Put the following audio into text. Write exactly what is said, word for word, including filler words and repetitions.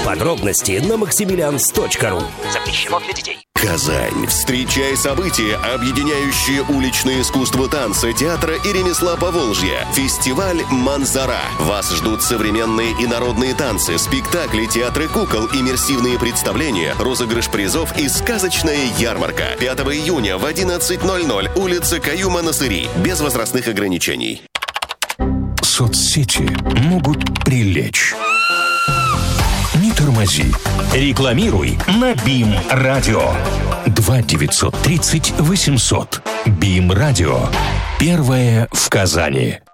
Подробности на максимилианс точка ру. Запрещено для детей. Казань. Встречай события, объединяющие уличное искусство танца, театра и ремесла Поволжья. Фестиваль «Манзара». Вас ждут современные и народные танцы, спектакли, театры кукол, иммерсивные представления, розыгрыш призов и сказочная ярмарка. пятого июня в одиннадцать ноль ноль. Улица Каюма-Насыри. Без возрастных ограничений. Соцсети могут прилечь. Не тормози. Рекламируй на БИМ Радио. два девятьсот тридцать восемьсот. БИМ Радио. Первое в Казани.